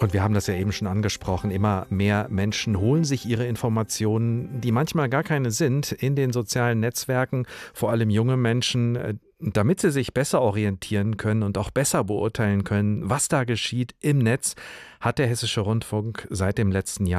Und wir haben das ja eben schon angesprochen, immer mehr Menschen holen sich ihre Informationen, die manchmal gar keine sind, in den sozialen Netzwerken, vor allem junge Menschen, damit sie sich besser orientieren können und auch besser beurteilen können, was da geschieht im Netz, hat der Hessische Rundfunk seit dem letzten Jahr